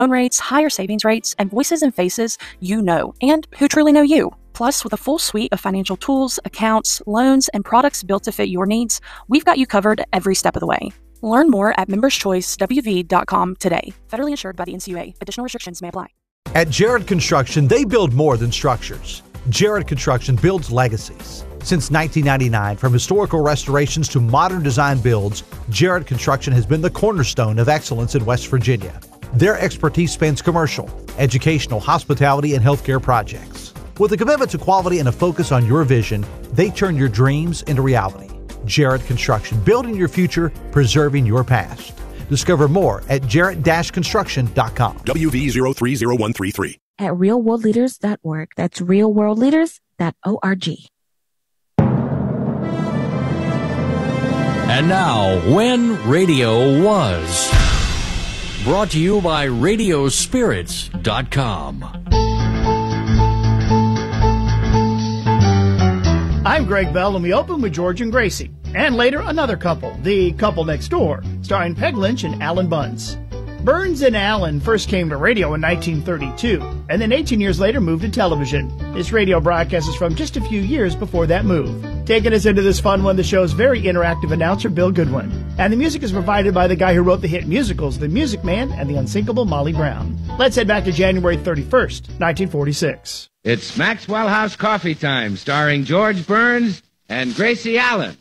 loan rates, higher savings rates, and voices and faces you know and who truly know you. Plus, with a full suite of financial tools, accounts, loans, and products built to fit your needs, we've got you covered every step of the way. Learn more at memberschoicewv.com today. Federally insured by the NCUA. Additional restrictions may apply. At Jared Construction, they build more than structures. Jared Construction builds legacies. Since 1999, from historical restorations to modern design builds, Jared Construction has been the cornerstone of excellence in West Virginia. Their expertise spans commercial, educational, hospitality, and healthcare projects. With a commitment to quality and a focus on your vision, they turn your dreams into reality. Jared Construction, building your future, preserving your past. Discover more at jarrett-construction.com. WV030133. At realworldleaders.org. That's realworldleaders.org. And now, When Radio Was. Brought to you by Radiospirits.com. I'm Greg Bell, and we open with George and Gracie. And later, another couple, the couple next door, starring Peg Lynch and Alan Bunce. Burns and Allen first came to radio in 1932, and then 18 years later moved to television. This radio broadcast is from just a few years before that move. Taking us into this fun one, the show's very interactive announcer, Bill Goodwin. And the music is provided by the guy who wrote the hit musicals, The Music Man and The Unsinkable Molly Brown. Let's head back to January 31st, 1946. It's Maxwell House Coffee Time, starring George Burns and Gracie Allen.